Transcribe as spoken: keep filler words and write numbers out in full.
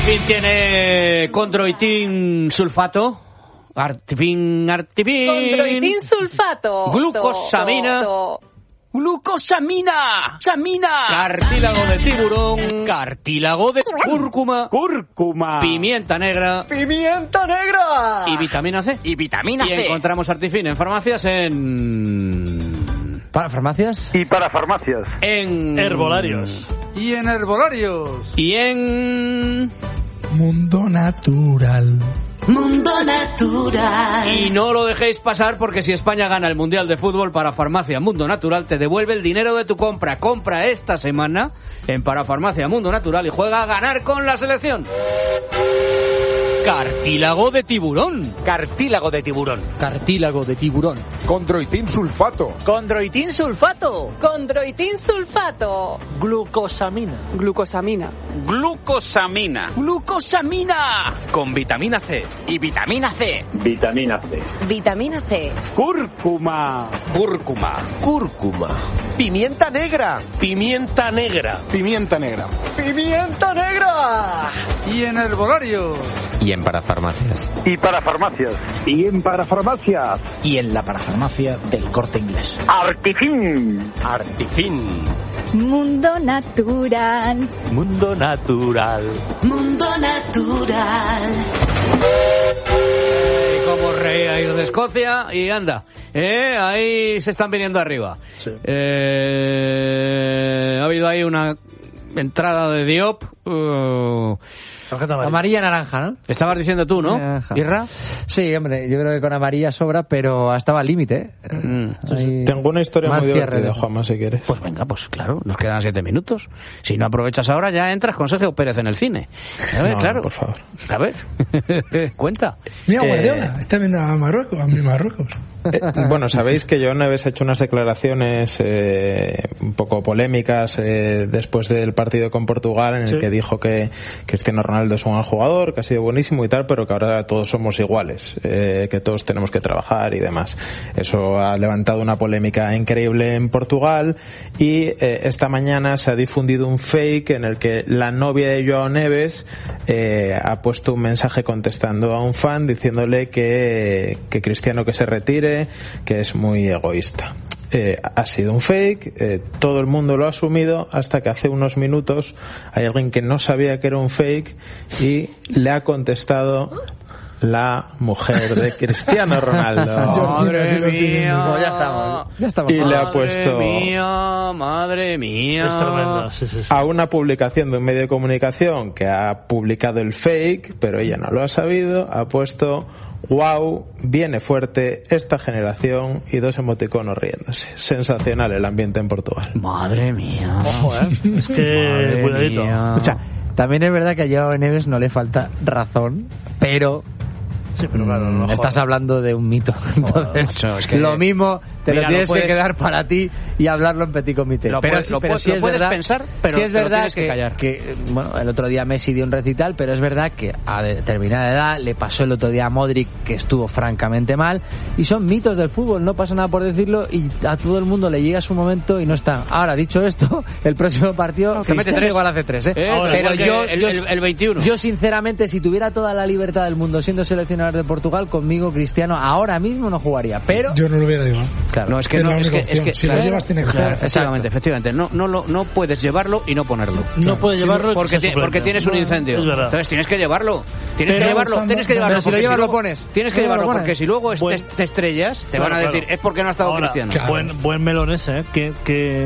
Artifin tiene condroitin sulfato. Artifin, artifin. Condroitin sulfato. Glucosamina. To, to. ¡Glucosamina! ¡Samina! Cartílago de tiburón. Cartílago de cúrcuma. ¡Cúrcuma! Pimienta negra. ¡Pimienta negra! Y vitamina C. Y vitamina y C. Y encontramos Artifin en farmacias en... ¿Para farmacias? Y para farmacias. En... Herbolarios. Y en herbolarios. Y en... Mundo Natural. Mundo Natural. Y no lo dejéis pasar porque si España gana el Mundial de Fútbol, Parafarmacia Mundo Natural te devuelve el dinero de tu compra. Compra esta semana en Parafarmacia Mundo Natural y juega a ganar con la selección. Cartílago de tiburón. Cartílago de tiburón. Cartílago de tiburón. Condroitin sulfato. Condroitin sulfato. Condroitin sulfato. Glucosamina. Glucosamina. Glucosamina. Glucosamina. Con vitamina C. Y vitamina C. Vitamina C. Vitamina C. Cúrcuma. Cúrcuma. Cúrcuma. Pimienta negra. Pimienta negra. Pimienta negra. Pimienta negra. Y en herbolarios. Y en parafarmacias. Y para farmacias. Y en para farmacias. Y en la parafarmacia del Corte Inglés. Artifin. Artifin. Mundo Natural. Mundo Natural. Mundo Natural. Eh, como rey a ir de Escocia y anda. Eh, ahí se están viniendo arriba. Sí. Eh, ha habido ahí una entrada de Diop. Uh, Amarilla naranja, ¿no? Estabas diciendo tú, ¿no? Naranja. ¿Irra? Sí, hombre, yo creo que con amarilla sobra, pero estaba al límite. ¿eh? Mm. Ahí... Tengo una historia Más muy cierre divertida, de- Juanma, si quieres. Pues venga, pues claro, nos quedan siete minutos. Si no aprovechas ahora, ya entras con Sergio Pérez en el cine. A ver, No, claro. por favor. A ver, cuenta. Mira, Eh, Guardiola, está viendo a Marruecos, a mi Marruecos. Eh, bueno, sabéis que John Neves ha hecho unas declaraciones eh, un poco polémicas eh, después del partido con Portugal, en el Sí. que dijo que Cristiano Ronaldo es un buen jugador, que ha sido buenísimo y tal, pero que ahora todos somos iguales, eh, que todos tenemos que trabajar y demás. Eso ha levantado una polémica increíble en Portugal y eh, esta mañana se ha difundido un fake en el que la novia de Joao Neves eh, ha puesto un mensaje contestando a un fan diciéndole que, que Cristiano que se retire, que es muy egoísta. Eh, ha sido un fake, eh, todo el mundo lo ha asumido hasta que hace unos minutos hay alguien que no sabía que era un fake y le ha contestado la mujer de Cristiano Ronaldo. Georgina, sí lo tiene. Pues ya estamos. Ya estamos. Y le ha Madre puesto mía, madre mía. Es tremendo, sí, sí, sí. a una publicación de un medio de comunicación que ha publicado el fake, pero ella no lo ha sabido, ha puesto: wow, viene fuerte esta generación, y dos emoticonos riéndose. Sensacional el ambiente en Portugal. Madre mía. Ojo, ¿eh? Es que, Madre cuidadito. mía. Escucha, también es verdad que a Joao Neves no le falta razón, pero Sí, pero claro, mm, no estás jodas. hablando de un mito. Entonces, macho, es que- lo mismo te Mira, lo tienes lo puedes- que quedar para ti y hablarlo en petit comité. Lo pero puedes- sí, lo pero puedes- sí lo es puedes verdad, pensar, pero sí es te lo verdad tienes que callar. que, bueno, el otro día Messi dio un recital, pero es verdad que a determinada edad le pasó el otro día a Modric, que estuvo francamente mal, y son mitos del fútbol, no pasa nada por decirlo, y a todo el mundo le llega su momento y no está. Ahora, dicho esto, el próximo partido No, que mete Cristiano tres. igual hace tres, ¿eh? Eh, Ahora, pero igual que yo, el, yo, el- el veintiuno. yo sinceramente, si tuviera toda la libertad del mundo siendo seleccionador de Portugal, conmigo Cristiano ahora mismo no jugaría, pero Yo no lo hubiera llevado. claro, No, es que Es no, la es única que, es opción. que Si lo claro, llevas, tiene que claro, jugar. efectivamente, efectivamente. No, no, lo, no puedes llevarlo y no ponerlo. No puedes Sí, llevarlo Porque, y ti- ser porque suplente. tienes un incendio. Es verdad. Entonces tienes que llevarlo. Tienes Pero- que llevarlo, tienes que llevarlo. Pero si lo porque llevas, lo luego- pones. Tienes que Si lo llevarlo pones. porque si luego Buen- te, te estrellas, te Claro, van a decir, claro. es porque no ha estado Ahora, Cristiano. Claro. Buen, buen melón ese, ¿eh? Que, que